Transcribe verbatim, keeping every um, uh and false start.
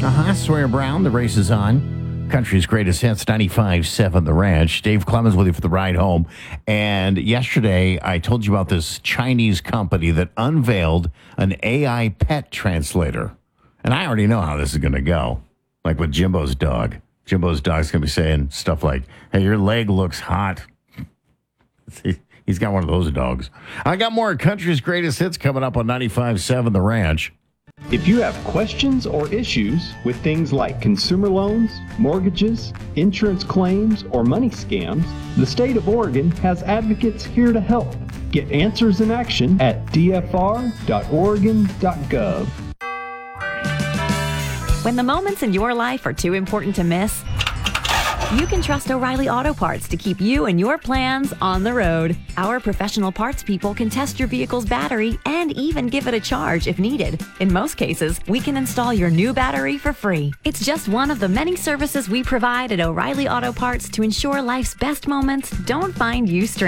Uh-huh. Sawyer Brown, the race is on. Country's greatest hits, ninety-five point seven The Ranch. Dave Clemens with you for the ride home. And yesterday, I told you about this Chinese company that unveiled an A I pet translator. And I already know how this is going to go. Like with Jimbo's dog. Jimbo's dog's going to be saying stuff like, hey, your leg looks hot. He's got one of those dogs. I got more Country's greatest hits coming up on ninety-five point seven The Ranch. If you have questions or issues with things like consumer loans, mortgages, insurance claims, or money scams, the state of Oregon has advocates here to help. Get answers in action at d f r dot oregon dot gov. When the moments in your life are too important to miss, you can trust O'Reilly Auto Parts to keep you and your plans on the road. Our professional parts people can test your vehicle's battery and even give it a charge if needed. In most cases, we can install your new battery for free. It's just one of the many services we provide at O'Reilly Auto Parts to ensure life's best moments don't find you stranded.